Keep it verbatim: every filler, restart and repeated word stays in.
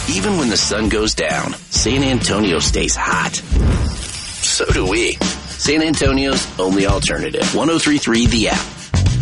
Even when the sun goes down, San Antonio stays hot. So do we. San Antonio's only alternative. one oh three point three The App.